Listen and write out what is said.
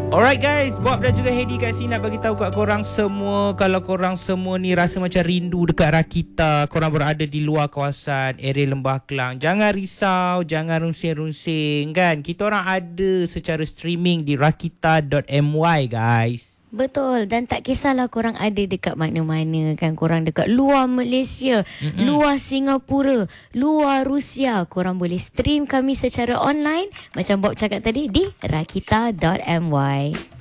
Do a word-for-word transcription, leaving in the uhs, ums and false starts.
Alright guys, Bob dan juga Hedi kat sini nak bagi tahu kat korang semua, kalau korang semua ni rasa macam rindu dekat Rakita, korang berada di luar kawasan area Lembah Kelang, jangan risau, jangan runsing-runsing kan. Kita orang ada secara streaming di rakita dot my guys. Betul, dan tak kisahlah korang ada dekat mana-mana kan, korang dekat luar Malaysia, Mm-mm. luar Singapura, luar Rusia, korang boleh stream kami secara online macam Bob cakap tadi di rakita dot my.